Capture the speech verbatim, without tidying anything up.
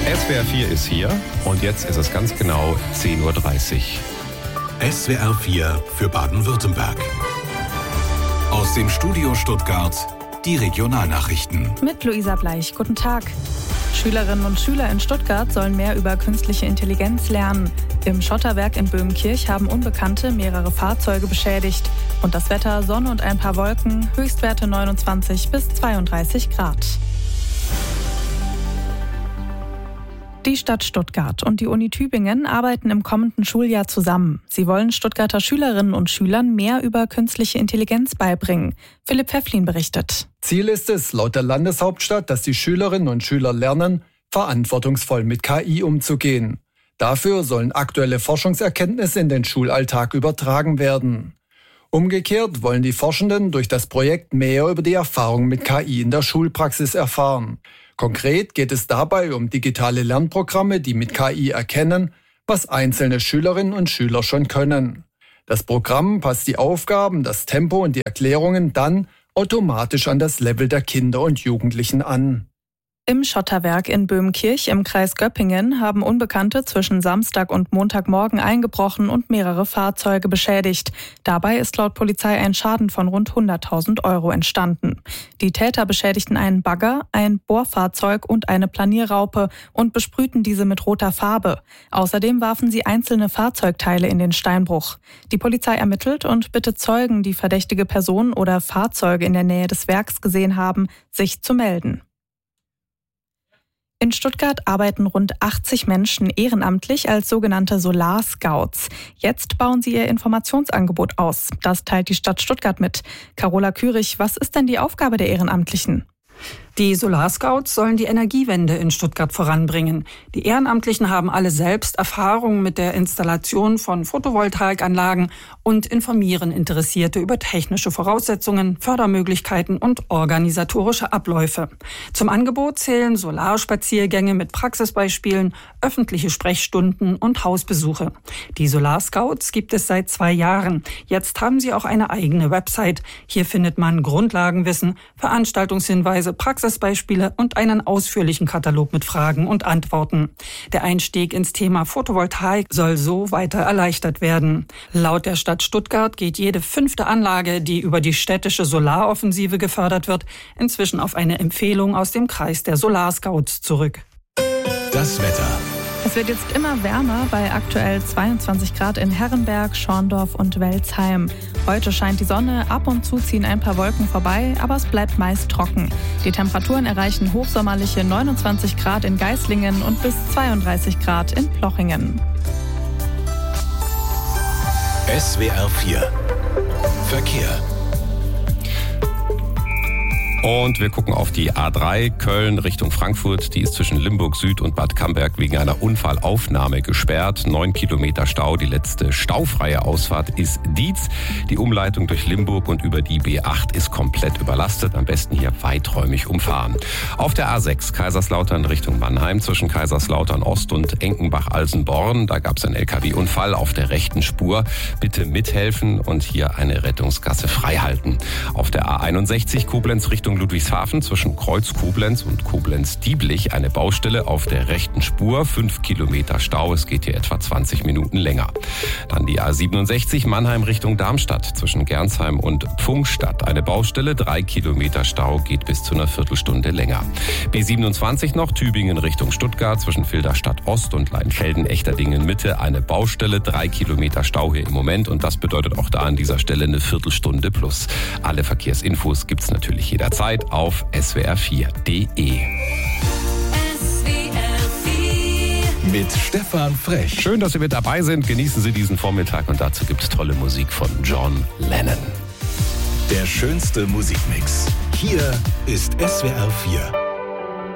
S W R vier ist hier und jetzt ist es ganz genau zehn Uhr dreißig. S W R vier für Baden-Württemberg. Aus dem Studio Stuttgart die Regionalnachrichten. Mit Luisa Bleich, guten Tag. Schülerinnen und Schüler in Stuttgart sollen mehr über künstliche Intelligenz lernen. Im Schotterwerk in Böhmenkirch haben Unbekannte mehrere Fahrzeuge beschädigt. Und das Wetter, Sonne und ein paar Wolken, Höchstwerte neunundzwanzig bis zweiunddreißig Grad. Die Stadt Stuttgart und die Uni Tübingen arbeiten im kommenden Schuljahr zusammen. Sie wollen Stuttgarter Schülerinnen und Schülern mehr über künstliche Intelligenz beibringen. Philipp Pfefflin berichtet. Ziel ist es, laut der Landeshauptstadt, dass die Schülerinnen und Schüler lernen, verantwortungsvoll mit K I umzugehen. Dafür sollen aktuelle Forschungserkenntnisse in den Schulalltag übertragen werden. Umgekehrt wollen die Forschenden durch das Projekt mehr über die Erfahrung mit K I in der Schulpraxis erfahren. Konkret geht es dabei um digitale Lernprogramme, die mit K I erkennen, was einzelne Schülerinnen und Schüler schon können. Das Programm passt die Aufgaben, das Tempo und die Erklärungen dann automatisch an das Level der Kinder und Jugendlichen an. Im Schotterwerk in Böhmenkirch im Kreis Göppingen haben Unbekannte zwischen Samstag und Montagmorgen eingebrochen und mehrere Fahrzeuge beschädigt. Dabei ist laut Polizei ein Schaden von rund hunderttausend Euro entstanden. Die Täter beschädigten einen Bagger, ein Bohrfahrzeug und eine Planierraupe und besprühten diese mit roter Farbe. Außerdem warfen sie einzelne Fahrzeugteile in den Steinbruch. Die Polizei ermittelt und bittet Zeugen, die verdächtige Personen oder Fahrzeuge in der Nähe des Werks gesehen haben, sich zu melden. In Stuttgart arbeiten rund achtzig Menschen ehrenamtlich als sogenannte Solarscouts. Jetzt bauen sie ihr Informationsangebot aus. Das teilt die Stadt Stuttgart mit. Carola Kürich, was ist denn die Aufgabe der Ehrenamtlichen? Die Solarscouts sollen die Energiewende in Stuttgart voranbringen. Die Ehrenamtlichen haben alle selbst Erfahrung mit der Installation von Photovoltaikanlagen und informieren Interessierte über technische Voraussetzungen, Fördermöglichkeiten und organisatorische Abläufe. Zum Angebot zählen Solarspaziergänge mit Praxisbeispielen, öffentliche Sprechstunden und Hausbesuche. Die Solarscouts gibt es seit zwei Jahren. Jetzt haben sie auch eine eigene Website. Hier findet man Grundlagenwissen, Veranstaltungshinweise, Praxisbeispiele und einen ausführlichen Katalog mit Fragen und Antworten. Der Einstieg ins Thema Photovoltaik soll so weiter erleichtert werden. Laut der Stadt Stuttgart geht jede fünfte Anlage, die über die städtische Solaroffensive gefördert wird, inzwischen auf eine Empfehlung aus dem Kreis der Solarscouts zurück. Das Wetter. Es wird jetzt immer wärmer bei aktuell zweiundzwanzig Grad in Herrenberg, Schorndorf und Welzheim. Heute scheint die Sonne, ab und zu ziehen ein paar Wolken vorbei, aber es bleibt meist trocken. Die Temperaturen erreichen hochsommerliche neunundzwanzig Grad in Geislingen und bis zweiunddreißig Grad in Plochingen. S W R vier Verkehr. Und wir gucken auf die A drei Köln Richtung Frankfurt. Die ist zwischen Limburg Süd und Bad Camberg wegen einer Unfallaufnahme gesperrt. Neun Kilometer Stau. Die letzte staufreie Ausfahrt ist Dietz. Die Umleitung durch Limburg und über die B acht ist komplett überlastet. Am besten hier weiträumig umfahren. Auf der A sechs Kaiserslautern Richtung Mannheim zwischen Kaiserslautern Ost und Enkenbach-Alsenborn. Da gab es einen L K W-Unfall auf der rechten Spur. Bitte mithelfen und hier eine Rettungsgasse freihalten. Auf der A einundsechzig Koblenz Richtung Ludwigshafen zwischen Kreuz Koblenz und Koblenz-Dieblich eine Baustelle auf der rechten Spur. Fünf Kilometer Stau, es geht hier etwa zwanzig Minuten länger. Dann die A siebenundsechzig Mannheim Richtung Darmstadt zwischen Gernsheim und Pfungstadt. Eine Baustelle, drei Kilometer Stau, geht bis zu einer Viertelstunde länger. B siebenundzwanzig noch Tübingen Richtung Stuttgart zwischen Filderstadt Ost und Leinfelden-Echterdingen Mitte. Eine Baustelle, drei Kilometer Stau hier im Moment und das bedeutet auch da an dieser Stelle eine Viertelstunde plus. Alle Verkehrsinfos gibt's natürlich jederzeit auf s w r vier punkt d e. Mit Stefan Frech. Schön, dass Sie mit dabei sind. Genießen Sie diesen Vormittag und dazu gibt's tolle Musik von John Lennon. Der schönste Musikmix. Hier ist S W R vier.